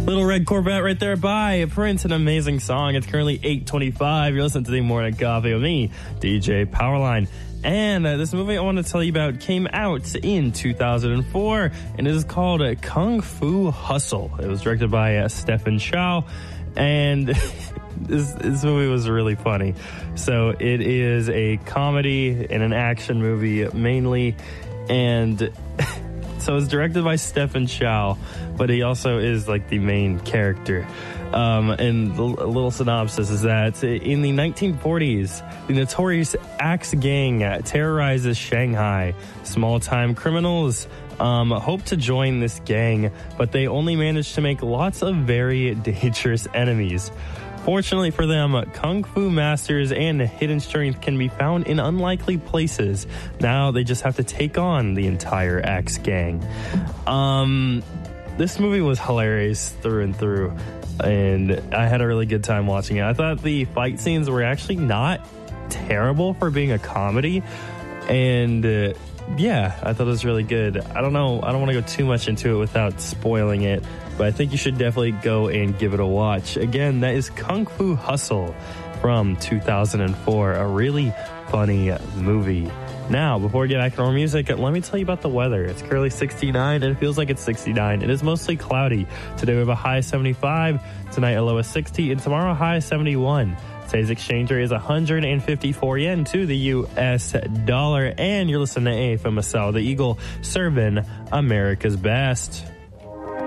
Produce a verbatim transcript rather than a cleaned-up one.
Little Red Corvette right there by Prince, an amazing song. It's currently eight twenty-five. You're listening to the Morning Coffee with me, D J Powerline. And uh, this movie I want to tell you about came out in two thousand four, and it is called uh, Kung Fu Hustle. It was directed by uh, Stephen Chow, and this, this movie was really funny. So it is a comedy and an action movie mainly, and so it's directed by Stephen Chow, but he also is like the main character. Um, and the little synopsis is that in the nineteen forties, the notorious Axe Gang terrorizes Shanghai. Small-time criminals um, hope to join this gang, but they only manage to make lots of very dangerous enemies. Fortunately for them, kung fu masters and hidden strength can be found in unlikely places. Now they just have to take on the entire Axe Gang. Um, this movie was hilarious through and through, and I had a really good time watching it. I thought the fight scenes were actually not terrible for being a comedy, and uh, yeah, I thought it was really good. I don't know, I don't want to go too much into it without spoiling it, but I think you should definitely go and give it a watch. Again, that is Kung Fu Hustle from two thousand four, a really funny movie. Now, before we get back to more music, let me tell you about the weather. It's currently sixty-nine, and it feels like it's sixty-nine. It is mostly cloudy. Today we have a high of seventy-five, tonight a low of sixty, and tomorrow a high of seventy-one. Today's exchange rate is one hundred fifty-four yen to the U S dollar, and you're listening to A F M Masao, the Eagle, serving America's best.